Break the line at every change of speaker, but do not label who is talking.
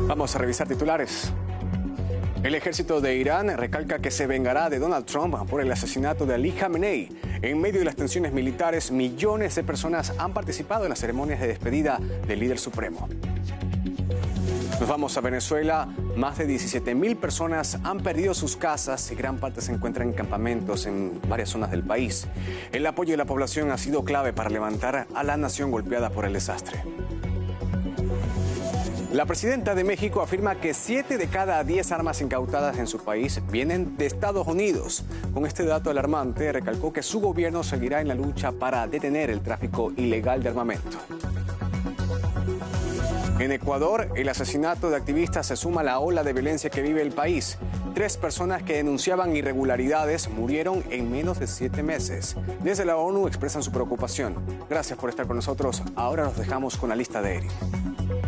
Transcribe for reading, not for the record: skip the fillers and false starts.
Vamos a revisar titulares. El ejército de Irán recalca que se vengará de Donald Trump por el asesinato de Ali Khamenei. En medio de las tensiones militares, millones de personas han participado en las ceremonias de despedida del líder supremo. Nos vamos a Venezuela. Más de 17.000 personas han perdido sus casas y gran parte se encuentran en campamentos en varias zonas del país. El apoyo de la población ha sido clave para levantar a la nación golpeada por el desastre. La presidenta de México afirma que 7 de cada 10 armas incautadas en su país vienen de Estados Unidos. Con este dato alarmante, recalcó que su gobierno seguirá en la lucha para detener el tráfico ilegal de armamento. En Ecuador, el asesinato de activistas se suma a la ola de violencia que vive el país. 3 personas que denunciaban irregularidades murieron en menos de 7 meses. Desde la ONU expresan su preocupación. Gracias por estar con nosotros. Ahora los dejamos con la lista de Eric.